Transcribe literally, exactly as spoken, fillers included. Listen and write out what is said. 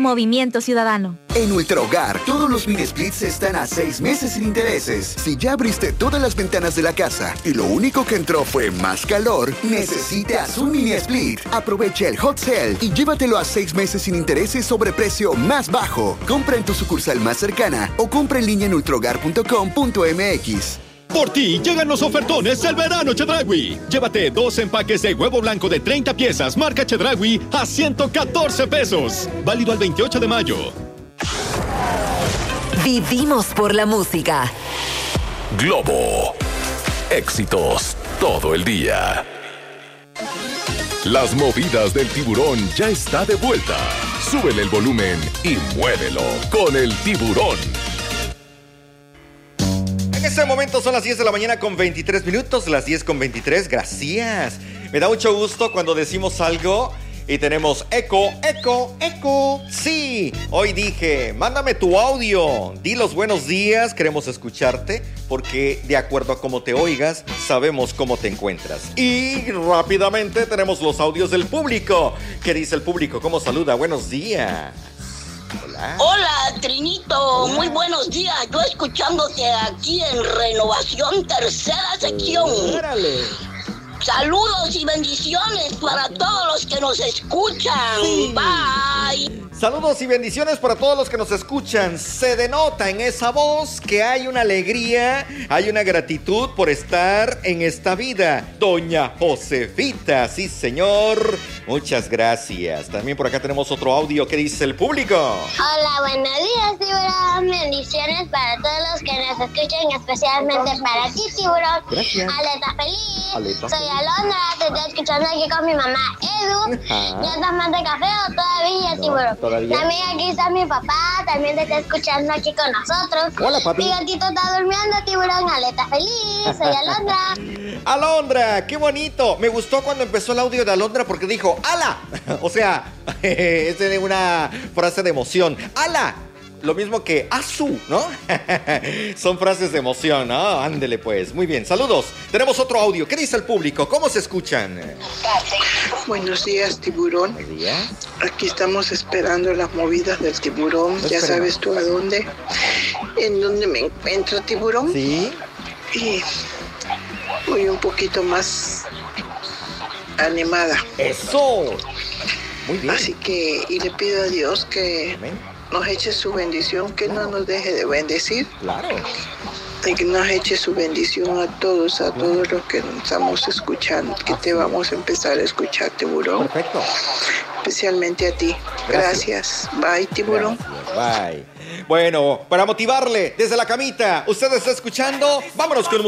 Movimiento Ciudadano. En Ultrahogar, todos los mini splits están a seis meses sin intereses. Si ya abriste todas las ventanas de la casa y lo único que entró fue más calor, necesitas un mini split. Aprovecha el hot sale y llévatelo a seis meses sin intereses sobre precio más bajo. Compra en tu sucursal más cercana o compra en línea en ultrahogar punto com punto m x. Por ti llegan los ofertones del verano Chedraui. Llévate dos empaques de huevo blanco de treinta piezas marca Chedraui a ciento catorce pesos. Válido al veintiocho de mayo. Vivimos por la música. Globo. Éxitos todo el día. Las movidas del tiburón ya está de vuelta. Súbele el volumen y muévelo con el tiburón. En este momento son las diez de la mañana con veintitrés minutos, las diez con veintitrés, gracias. Me da mucho gusto cuando decimos algo y tenemos eco, eco, eco. Sí, hoy dije, mándame tu audio, di los buenos días, queremos escucharte, porque de acuerdo a cómo te oigas, sabemos cómo te encuentras. Y rápidamente tenemos los audios del público. ¿Qué dice el público? ¿Cómo saluda? Buenos días. Hola. Hola, Trinito. Hola. Muy buenos días. Yo escuchándote aquí en Renovación, tercera sección. Órale. Saludos y bendiciones para todos los que nos escuchan. Sí. Bye. Saludos y bendiciones para todos los que nos escuchan. Se denota en esa voz que hay una alegría, hay una gratitud por estar en esta vida. Doña Josefita, sí señor. Muchas gracias. También por acá tenemos otro audio que dice el público. Hola, buenos días, tiburón. Bendiciones para todos los que nos escuchan, especialmente para ti, tiburón. Gracias. Aleta feliz. Aleta. Soy Alondra, te estoy escuchando aquí con mi mamá Edu. Ajá. ¿Ya tomaste café o todavía, No, tiburón? todavía. También aquí está mi papá, también te está escuchando aquí con nosotros. Hola, papi. Mi gatito está durmiendo, tiburón. Aleta feliz. Soy Alondra. Alondra, qué bonito. Me gustó cuando empezó el audio de Alondra porque dijo ¡ala! O sea, es una frase de emoción. ¡Ala! Lo mismo que ¡asu!, ¿no? Son frases de emoción, ¿no? Ándele pues. Muy bien, saludos. Tenemos otro audio. ¿Qué dice el público? ¿Cómo se escuchan? Buenos días, tiburón. Buenos días. Aquí estamos esperando las movidas del tiburón. Ya sabes tú a dónde. ¿En dónde me encuentro, tiburón? Sí. Y voy un poquito más animada. ¡Eso! Muy bien. Así que, y le pido a Dios que Amén. nos eche su bendición, que no nos deje de bendecir. Claro. Y que nos eche su bendición a todos, a todos los que nos estamos escuchando, que te vamos a empezar a escuchar, tiburón. Perfecto. Especialmente a ti. Gracias. Gracias. Bye, tiburón. Gracias. Bye. Bueno, para motivarle desde la camita, usted está escuchando, vámonos con